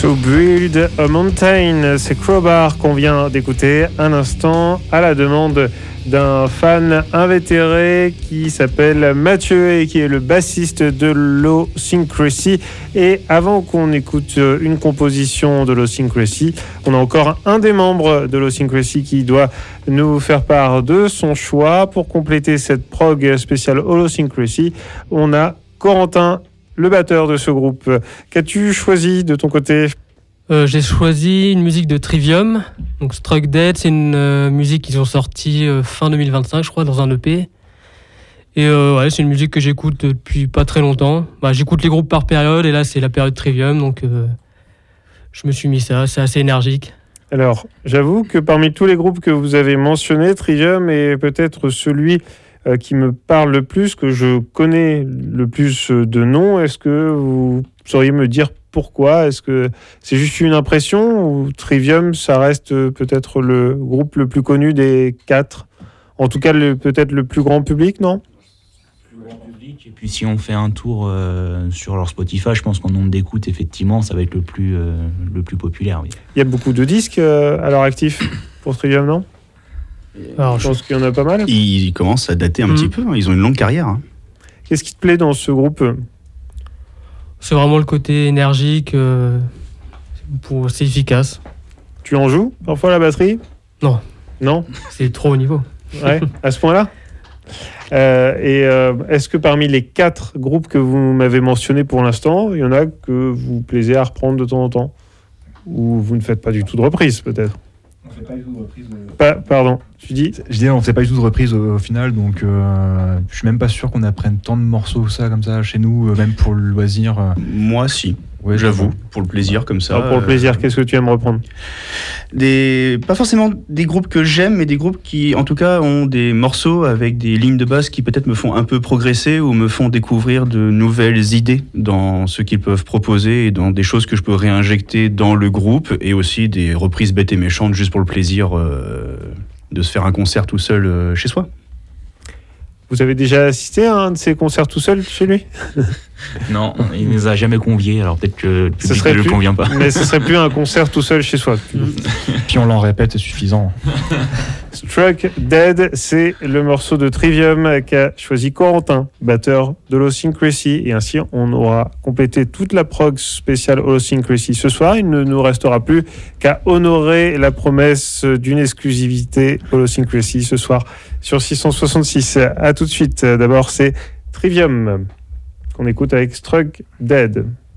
To Build a Mountain, c'est Crowbar qu'on vient d'écouter un instant à la demande d'un fan invétéré qui s'appelle Mathieu et qui est le bassiste de Low Syncrecy. Et avant qu'on écoute une composition de Low Syncrecy, on a encore un des membres de Low Syncrecy qui doit nous faire part de son choix. Pour compléter cette prog spéciale Low Syncrecy, on a Corentin, le batteur de ce groupe. Qu'as-tu choisi de ton côté ? J'ai choisi une musique de Trivium, donc Struck Dead. C'est une musique qu'ils ont sortie fin 2025, je crois, dans un EP. Et c'est une musique que j'écoute depuis pas très longtemps. J'écoute les groupes par période, et là c'est la période Trivium, donc je me suis mis ça. C'est assez énergique. Alors, j'avoue que parmi tous les groupes que vous avez mentionnés, Trivium est peut-être celui qui me parle le plus, que je connais le plus de noms. Est-ce que vous sauriez me dire pourquoi ? Est-ce que c'est juste une impression ou Trivium, ça reste peut-être le groupe le plus connu des quatre ? En tout cas, peut-être le plus grand public, non ? Le plus grand public. Et puis si on fait un tour sur leur Spotify, je pense qu'en nombre d'écoutes, effectivement, ça va être le plus populaire. Oui. Il y a beaucoup de disques à leur actif pour Trivium, non ? Alors, je pense qu'il y en a pas mal. Ils commencent à dater un petit peu, ils ont une longue carrière. Qu'est-ce qui te plaît dans ce groupe ? C'est vraiment le côté énergique, c'est efficace. Tu en joues parfois la batterie ? Non. Non ? C'est trop haut niveau. Ouais, à ce point-là ? Est-ce que parmi les 4 groupes que vous m'avez mentionnés pour l'instant, il y en a que vous plaisez à reprendre de temps en temps ? Ou vous ne faites pas du tout de reprise, peut-être ? On ne fait pas du tout de reprise. Pardon, tu dis ? Je dis on ne fait pas du tout de reprise au final, donc je suis même pas sûr qu'on apprenne tant de morceaux ça comme ça chez nous, même pour le loisir. Moi, si. Ouais, j'avoue, pour le plaisir comme ça. Alors pour le plaisir, qu'est-ce que tu aimes reprendre ? Pas forcément des groupes que j'aime, mais des groupes qui, en tout cas, ont des morceaux avec des lignes de basse qui peut-être me font un peu progresser ou me font découvrir de nouvelles idées dans ce qu'ils peuvent proposer et dans des choses que je peux réinjecter dans le groupe, et aussi des reprises bêtes et méchantes juste pour le plaisir de se faire un concert tout seul chez soi. Vous avez déjà assisté à un de ces concerts tout seul chez lui ? Non, il ne nous a jamais conviés, alors peut-être que le public ne le convient pas. Mais ce serait plus un concert tout seul chez soi. Puis on l'en répète, c'est suffisant. Struck Dead, c'est le morceau de Trivium qu'a choisi Corentin, batteur de Low Syncrecy. Et ainsi, on aura complété toute la prog spéciale Low Syncrecy ce soir. Il ne nous restera plus qu'à honorer la promesse d'une exclusivité Low Syncrecy ce soir sur 666. À tout de suite. D'abord, c'est Trivium qu'on écoute avec Struck Dead.